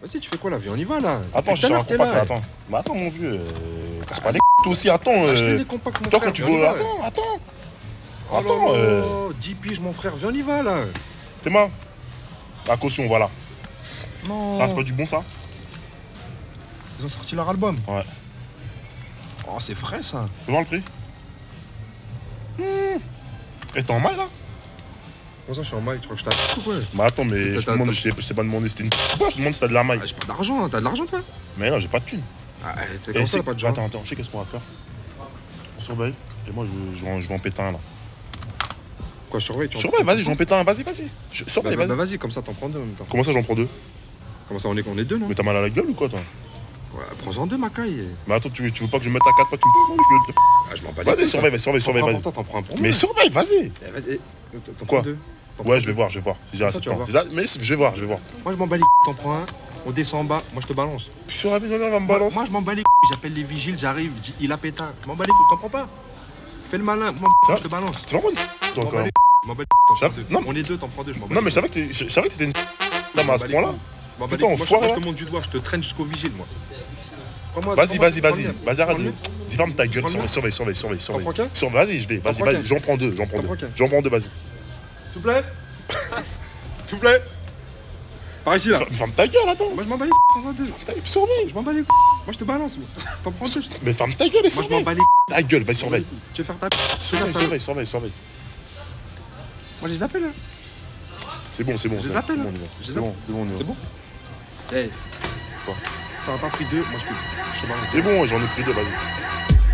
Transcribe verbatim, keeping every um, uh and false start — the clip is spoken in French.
Vas-y, tu fais quoi là? Viens, on y va là. Attends, je cherche un compact là, attends. Mais attends, mon vieux. Euh, casse pas les c***, toi aussi, attends. Euh... les compacts, mon toi, frère. quand tu veux. Attends, attends. Oh attends. Là là, euh... dix piges, mon frère, viens, on y va là. Théma. La caution, voilà. Non. Ça, c'est pas du bon, ça? Ils ont sorti leur album. Ouais. Oh, c'est frais ça. Tu vois le prix? Mmh. Et t'es en maille là? Comment ça, je suis en maille? Tu crois que je t'attends ou quoi? Bah attends, mais je te demande, je t'ai pas demandé, c'était une. Pourquoi je te demande si t'as de la maille? Ah, j'ai pas d'argent, t'as de l'argent toi? Mais non, j'ai pas de thune. Ah, t'es comme ça, t'as pas de gens. Attends, attends, je sais qu'est-ce qu'on va faire. On surveille. Et moi, je, je, je vais en péter un là. Quoi, surveille? Tu surveille, vas-y, j'en pète un, vas-y, vas-y. Surveille, bah, vas-y. Bah, vas-y, comme ça, t'en prends deux en même temps. Comment ça, j'en prends deux? Comment ça, on est, on est deux, non? Mais t'as mal à la gueule ou quoi, toi? Ouais, prends-en deux, ma caille. Mais attends, tu veux, tu veux pas que je me mette à quatre, pas tu me prends, je le. Ah, je m'en bats les couilles. Vas-y, surveille, surveille, surveille, vas-y. T'en prends un pour moi. Mais surveille, vas-y. T'en Quoi? prends deux. Ouais, je vais voir, je vais voir. Si j'ai assez de temps. Mais je vais voir, je vais voir. Moi, je m'en bats les couilles, t'en prends un. On descend en bas, moi je te balance. Sur la vie, on va me balancer. Moi, je m'en bats les couilles, j'appelle les vigiles, j'arrive, il a pétard. Je m'en bats les couilles, t'en prends pas. Fais le malin, moi je te balance. C'est vraiment une toi encore. Je m'en bats les couilles, t'en prends deux. Non, on est deux, t'en prends deux, je m'en bats. Non, mais je savais que t'étais une. Non, mais à ce point-là. Putain, on foire. Je te monte du doigt, je te traîne jusqu'au vigile, moi. Vas-y, vas-y, vas-y. Vas-y, arrête. Vas-y, ferme ta gueule. Surveille, surveille, surveille, surveille. Vas-y, je vais. Vas-y, vas-y, j'en prends deux, j'en prends deux. J'en prends deux, vas-y. S'il vous plaît. S'il vous plaît. Par ici là. Ferme ta gueule, attends. Moi je m'en bats les couilles, t'en prends deux. Surveille. Je m'en bats les couilles. Moi je te balance, moi. T'en prends deux. Mais ferme ta gueule et surveille. Moi je m'en bats les couilles. Ta gueule, vas-y, surveille. Tu veux faire ta. Surveille, surveille, surveille, surveille. Moi je les appelle là. C'est bon, c'est bon. Je les appelle là. C'est bon, c'est bon. C'est bon. Eh. Quoi? T'en as pas pris deux, moi je te. C'est bon, j'en ai pris deux, vas-y.